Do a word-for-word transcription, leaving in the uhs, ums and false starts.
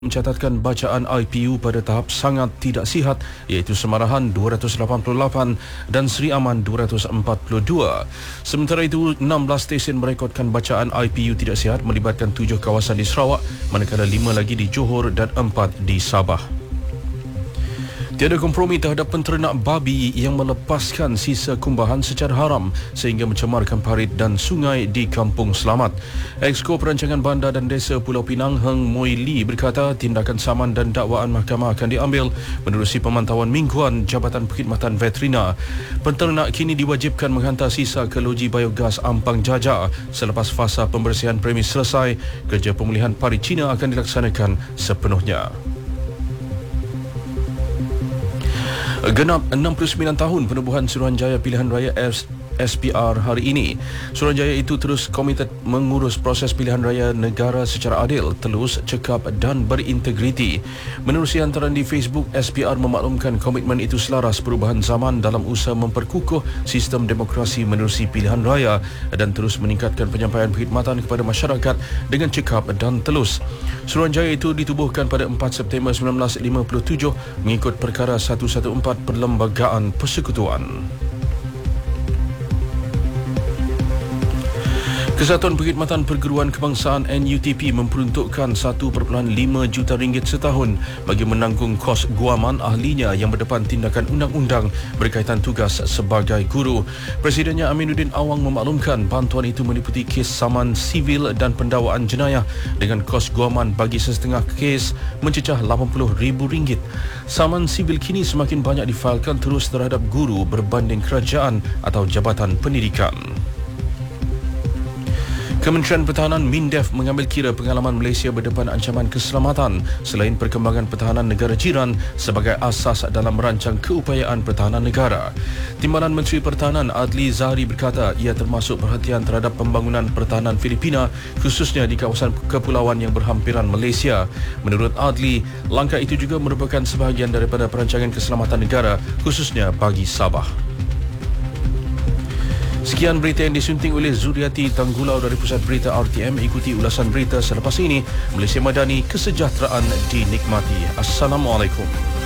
mencatatkan bacaan I P U pada tahap sangat tidak sihat iaitu Semarahan dua ratus lapan puluh lapan dan Seri Aman dua ratus empat puluh dua. Sementara itu, enam belas stesen merekodkan bacaan I P U tidak sihat melibatkan tujuh kawasan di Sarawak, manakala lima lagi di Johor dan empat di Sabah. Tiada kompromi terhadap penternak babi yang melepaskan sisa kumbahan secara haram sehingga mencemarkan parit dan sungai di Kampung Selamat. Exco Perancangan Bandar dan Desa Pulau Pinang, Heng Moi Lee, berkata tindakan saman dan dakwaan mahkamah akan diambil menerusi pemantauan mingguan Jabatan Perkhidmatan Veterina. Penternak kini diwajibkan menghantar sisa ke loji biogas Ampang Jaja. Selepas fasa pembersihan premis selesai, kerja pemulihan parit Cina akan dilaksanakan sepenuhnya. Genap enam puluh sembilan tahun penubuhan Suruhanjaya Pilihan Raya S P R hari ini. Suruhanjaya itu terus komited mengurus proses pilihan raya negara secara adil, telus, cekap dan berintegriti. Menerusi hantaran di Facebook, S P R memaklumkan komitmen itu selaras perubahan zaman dalam usaha memperkukuh sistem demokrasi menerusi pilihan raya dan terus meningkatkan penyampaian perkhidmatan kepada masyarakat dengan cekap dan telus. Suruhanjaya itu ditubuhkan pada empat September seribu sembilan ratus lima puluh tujuh mengikut perkara seratus empat belas Perlembagaan Persekutuan. Kesatuan Perkhidmatan Perguruan Kebangsaan N U T P memperuntukkan satu perpuluhan lima juta ringgit setahun bagi menanggung kos guaman ahlinya yang berdepan tindakan undang-undang berkaitan tugas sebagai guru. Presidennya Aminuddin Awang memaklumkan bantuan itu meliputi kes saman sivil dan pendakwaan jenayah dengan kos guaman bagi sesetengah kes mencecah lapan puluh ribu ringgit. Saman sivil kini semakin banyak difailkan terus terhadap guru berbanding kerajaan atau jabatan pendidikan. Kementerian Pertahanan MINDEF mengambil kira pengalaman Malaysia berdepan ancaman keselamatan selain perkembangan pertahanan negara jiran sebagai asas dalam merancang keupayaan pertahanan negara. Timbalan Menteri Pertahanan Adli Zahari berkata ia termasuk perhatian terhadap pembangunan pertahanan Filipina khususnya di kawasan kepulauan yang berhampiran Malaysia. Menurut Adli, langkah itu juga merupakan sebahagian daripada perancangan keselamatan negara khususnya bagi Sabah. Sekian berita yang disunting oleh Zuriati Tanggulau dari Pusat Berita R T M. Ikuti ulasan berita selepas ini. Malaysia Madani, kesejahteraan dinikmati. Assalamualaikum.